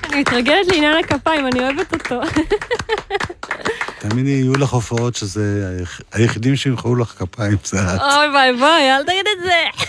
אני מתרגלת לעניין הכפיים, אני אוהבת אותו. תאמיני, יהיו לך הופעות שזה היחידים שימחאו לך כפיים, זה את. אוי ביי ביי, אל תגיד את זה.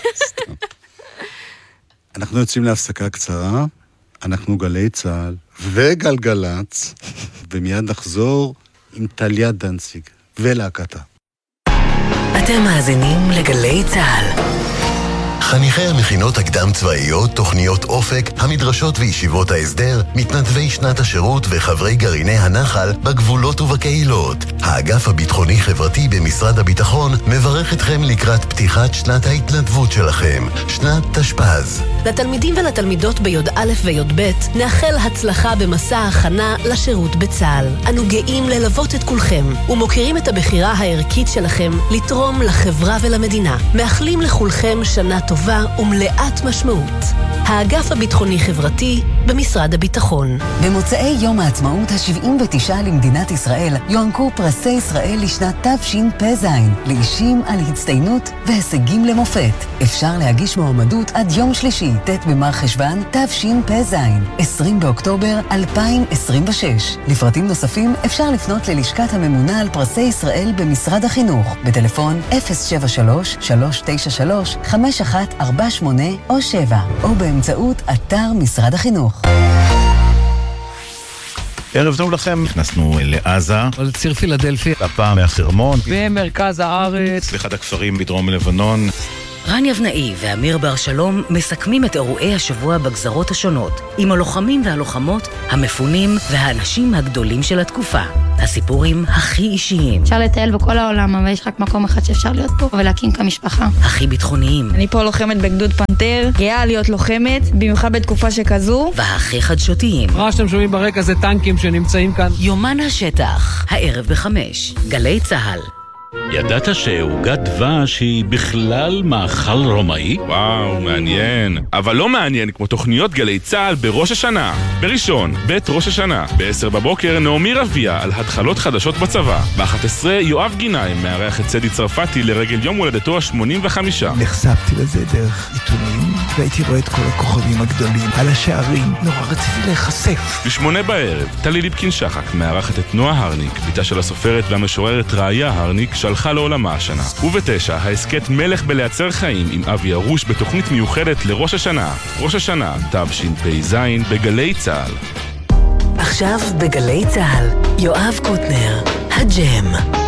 אנחנו יוצאים להפסקה קצרה, אנחנו גלי צהל וגלגלץ, ומיד נחזור עם טליה דנציג ולהקתה. אתם מאזינים לגלי צהל. חניכי המכינות הקדם צבאיות, תוכניות אופק, המדרשות וישיבות ההסדר, מתנדבי שנת השירות וחברי גרעיני הנחל בגבולות ובקהילות. האגף הביטחוני חברתי במשרד הביטחון מברך אתכם לקראת פתיחת שנת ההתנדבות שלכם, שנת תשפ"ז. לתלמידים ולתלמידות בי"א וי"ב נאחל הצלחה במסע ההכנה לשירות בצה"ל. אנו גאים ללוות את כולכם ומוקירים את הבחירה הערכית שלכם לתרום לחברה ולמדינה. מאחלים לכולכם שנה טובה ומלאת משמעות. האגף הביטחוני חברתי במשרד הביטחון. במוצאי יום העצמאות ה-79 למדינת ישראל יוענקו פרסי ישראל לשנת תשפ"ז לאישים על הצטיינות והישגים למופת. אפשר להגיש מועמדות עד יום שלישי, ט' במר חשוון תשפ"ז, 20 באוקטובר 2026. לפרטים נוספים אפשר לפנות ללשכת הממונה על פרסי ישראל במשרד החינוך בטלפון 073-393-5148 או 7 או באמצעות אתר משרד החינוך. ערב טוב לכם, נכנסנו לעזה, לציר פילדלפי, הפעם מהחרמון, במרכז הארץ, לאחד הכפרים בדרום לבנון. רן יבנאי ואמיר בר שלום מסכמים את אירועי השבוע בגזרות השונות, עם הלוחמים והלוחמות, המפונים והאנשים הגדולים של התקופה. הסיפורים הכי אישיים. אפשר לטייל בכל העולם, אבל יש רק מקום אחד שאפשר להיות פה ולהקים כמשפחה. הכי ביטחוניים. אני פה לוחמת בגדוד פנתר, גאה להיות לוחמת, במיוחד בתקופה שכזו. והכי חדשותיים. מה שאתם שומעים ברקע זה טנקים שנמצאים כאן. יומן השטח, הערב ב5, גלי צהל. ידעת שעוגת דבש היא בכלל מאכל רומאי? וואו, מעניין. אבל לא מעניין כמו תוכניות גלי צהל בראש השנה. בראשון, בית ראש השנה. ב10 בבוקר, נעמי רביה על התחלות חדשות בצבא. ב11, יואב גיניים מארח את צדי צרפתי לרגל יום הולדתו ה-85. נחשפתי לזה דרך עיתונים, והייתי רואה את כל הכוכבים הגדולים על השערים. נורא רציתי להיחשף. ב8 בערב, טלי ליפקין שחק מארחת את נועה הרניק, ביתה של הסופרת והמשוררת ראיה הרניק, שהלכה לעולמה השנה. וב9, העסקת מלך בלייצר חיים עם אבי ארוש בתוכנית מיוחדת לראש השנה. ראש השנה, תשפ"ז בגלי צהל. עכשיו בגלי צהל, יואב קוטנר, הג'ם.